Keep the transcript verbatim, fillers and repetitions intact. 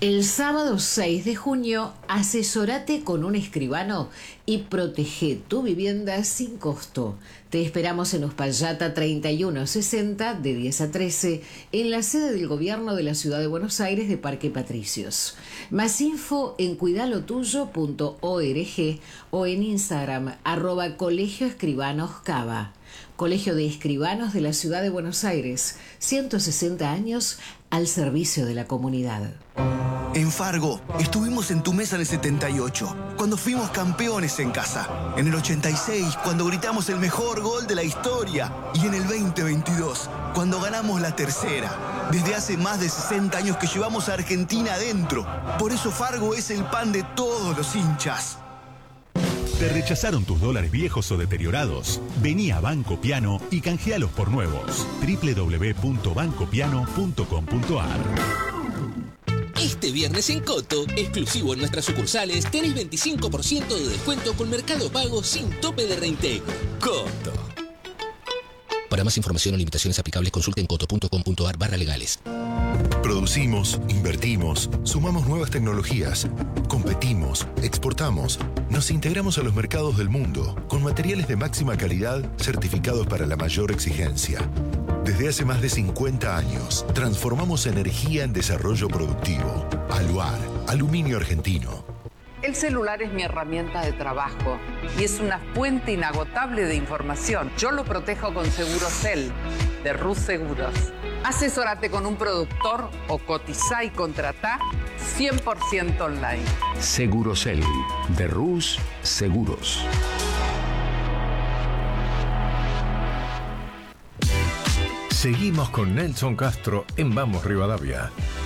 El sábado seis de junio, asesórate con un escribano y protege tu vivienda sin costo. Te esperamos en Uspallata treinta y uno sesenta de diez a trece en la sede del gobierno de la ciudad de Buenos Aires de Parque Patricios. Más info en cuidalotuyo punto org o en Instagram arroba Colegio Escribanos Cava. Colegio de Escribanos de la ciudad de Buenos Aires, ciento sesenta años al servicio de la comunidad. En Fargo, estuvimos en tu mesa en el setenta y ocho, cuando fuimos campeones en casa. En el ochenta y seis, cuando gritamos el mejor gol de la historia. Y en el veinte veintidós, cuando ganamos la tercera. Desde hace más de sesenta años que llevamos a Argentina adentro. Por eso Fargo es el pan de todos los hinchas. ¿Te rechazaron tus dólares viejos o deteriorados? Vení a Banco Piano y canjealos por nuevos. doble u doble u doble u punto banco piano punto com punto a r. Este viernes en Coto, exclusivo en nuestras sucursales, tenés veinticinco por ciento de descuento con Mercado Pago sin tope de reintegro. Coto. Para más información o limitaciones aplicables, consulten coto punto com punto a r barra legales. Producimos, invertimos, sumamos nuevas tecnologías, competimos, exportamos, nos integramos a los mercados del mundo con materiales de máxima calidad certificados para la mayor exigencia. Desde hace más de cincuenta años, transformamos energía en desarrollo productivo. Aluar, aluminio argentino. El celular es mi herramienta de trabajo y es una fuente inagotable de información. Yo lo protejo con Segurocel, de Rus Seguros. Asesórate con un productor o cotizá y contratá cien por ciento online. Segurocel, de Rus Seguros. Seguimos con Nelson Castro en Vamos Rivadavia.